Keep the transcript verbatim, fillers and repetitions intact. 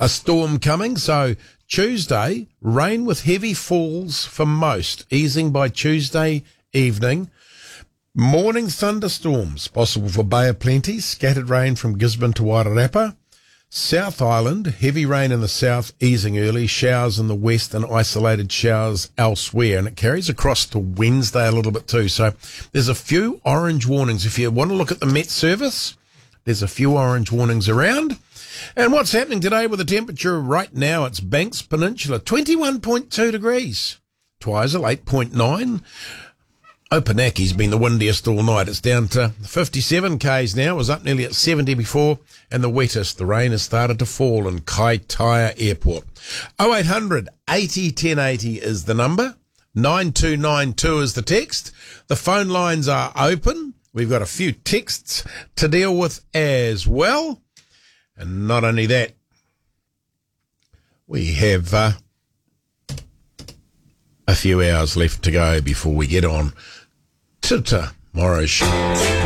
a storm coming. So Tuesday, rain with heavy falls for most, easing by Tuesday evening. Morning thunderstorms possible for Bay of Plenty, scattered rain from Gisborne to Wairarapa. South Island, heavy rain in the south, easing early, showers in the west and isolated showers elsewhere. And it carries across to Wednesday a little bit too. So there's a few orange warnings. If you want to look at the Met Service, there's a few orange warnings around. And what's happening today with the temperature right now, it's Banks Peninsula, twenty-one point two degrees. Twizel, eight point nine. Opanaki's been the windiest all night. It's down to fifty-seven kays now. It was up nearly at seventy before. And the wettest, the rain has started to fall in Kaitaia Airport. oh eight hundred eighty ten eighty is the number. nine two nine two is the text. The phone lines are open. We've got a few texts to deal with as well. And not only that, we have uh, a few hours left to go before we get on to tomorrow's show.